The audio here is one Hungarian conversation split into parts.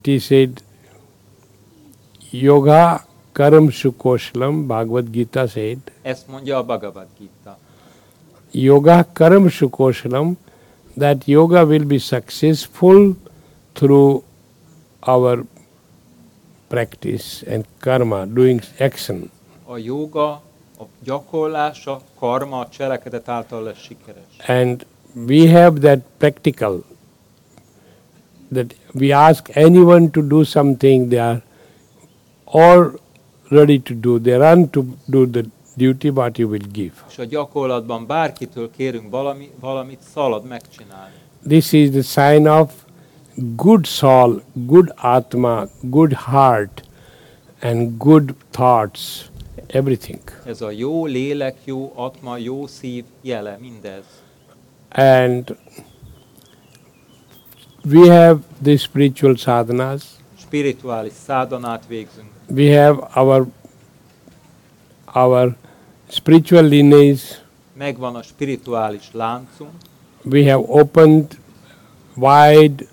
He said, Yoga Karam Sukoshalam, Bhagavad Gita said, Ezt mondja a Bhagavad Gita. Yoga Karam Sukoshalam, that yoga will be successful through our practice and karma, doing action. A jóga, a gyakorlása, karma, a cselekedet által lesz sikeres. And we have that practical, that we ask anyone to do something, they are all ready to do. They run to do the duty what you will give. És a gyakorlatban bárkitől kérünk valamit, szalad megcsinálni. This is the sign of good soul, good atma, good heart and good thoughts, everything. Ez a jó lélek, jó atma, jó szív jele, mindez. And we have the spiritual sadhanas. Spirituális szádanát végzünk. We have our spiritual lineage. Megvan a spirituális láncunk. We have opened wide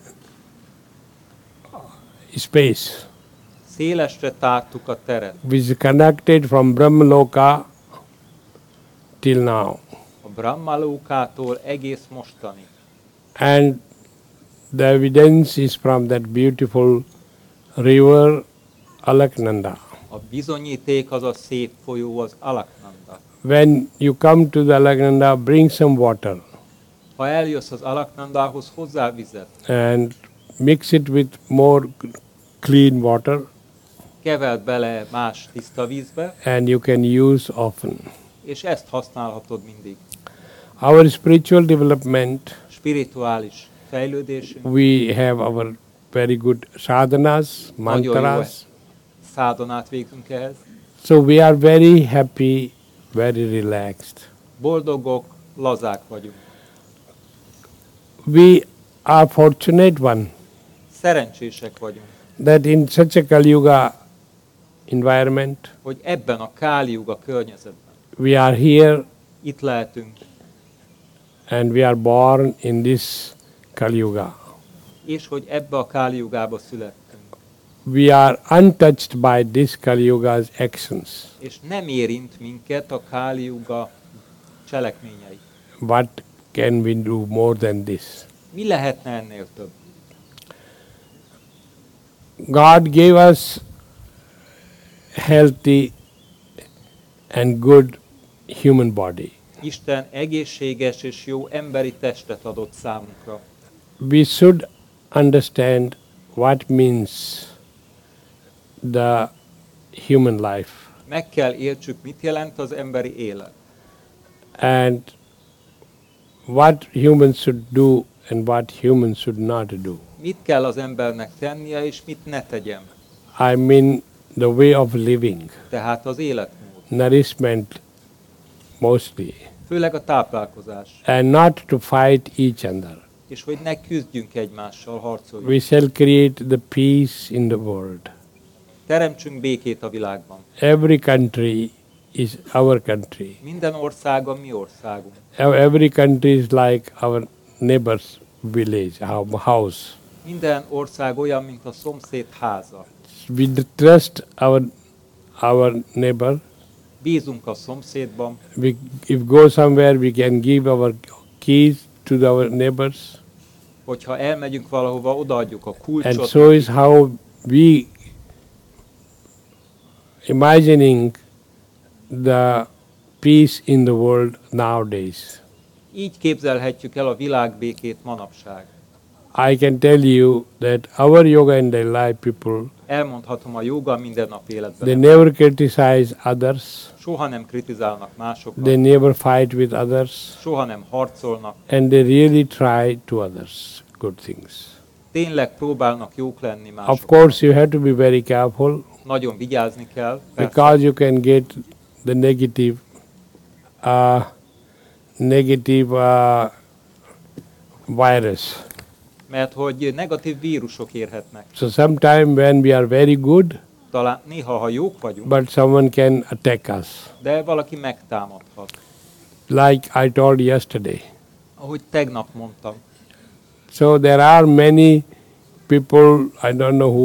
space, Szélesre tártuk a teret. which is connected from Brahmaloka till now. A Brahmalókától egész mostani. And the evidence is from that beautiful river Alaknanda. A bizonyíték az a szép folyó, az Alaknanda. When you come to the Alaknanda, bring some water Ha eljössz az Alaknandához, hozzá vizet. and mix it with more clean water, Keveld bele más tiszta vízbe, and you can use often. és ezt használhatod mindig. Our spiritual development, Spirituális fejlődésünk, we have our very good sadhanas, nagyon jó mantras. szádanát végzünk ehhez. So we are very happy, very relaxed. Boldogok, lazák vagyunk. We are fortunate one Szerencsések vagyunk, that in such a Kali Yuga environment, hogy ebben a Káli Juga környezetben we are here itt lehetünk, and we are born in this Kali Yuga. és hogy ebbe a Káli Jugába születtünk. We are untouched by this Kali Yuga's actions. És nem érint minket a Káli Juga cselekményei. What can we do more than this? Mi lehetne ennél több? God gave us healthy and good human body. Isten egészséges és jó emberi testet adott számunkra. We should understand what means the human life Meg kell értsük, mit jelent az emberi élet. and what humans should do and what humans should not do. Mit kell az embernek tennie, és mit ne tegyen. I mean the way of living, Tehát az életmód. nourishment mostly, Főleg a táplálkozás. and not to fight each other. És hogy ne küzdjünk egymással, harcoljunk. We shall create the peace in the world. Teremtsünk békét a világban. Every country is our country. Minden ország a mi országunk. Every country is like our neighbor's village, our house. Minden ország olyan, mint a szomszéd háza. We trust our neighbor. Bízunk a szomszédban, If go somewhere, we can give our keys to our neighbors. hogyha elmegyünk valahova, odaadjuk a And kulcsot. so is how we imagining the peace in the world nowadays. Így képzelhetjük el a világbékét manapság. I can tell you that our yoga and daily life people, Elmondhatom a jóga mindennapi they életben. never criticize others, Soha nem kritizálnak they másokat, never fight with others, soha nem harcolnak. and they really try to others good things. Tényleg próbálnak jók lenni Of mások. course, you have to be very careful Nagyon vigyázni kell, persze, because you can get the negative virus. mert hogy negatív vírusok érhetnek. So sometime when we are very good, Talán néha, ha jók vagyunk, but someone can attack us. de valaki megtámadhat. Like I told yesterday. Ahogy tegnap mondtam. So there are many people, I don't know who